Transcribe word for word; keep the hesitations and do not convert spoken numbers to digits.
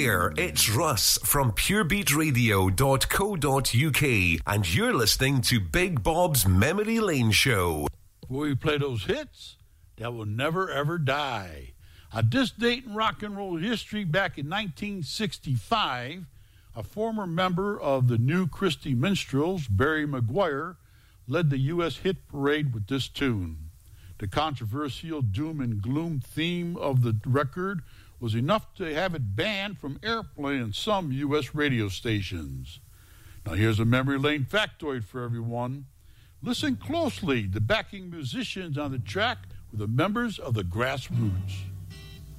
there, it's Russ from pure beat radio dot co dot uk, and you're listening to Big Bob's Memory Lane Show. Where we play those hits that will never ever die. On this date in rock and roll history, back in nineteen sixty-five, a former member of the New Christie Minstrels, Barry McGuire, led the U S hit parade with this tune. The controversial doom and gloom theme of the record was enough to have it banned from airplay in some U S radio stations. Now here's a memory lane factoid for everyone. Listen closely. The backing musicians on the track were the members of the Grassroots.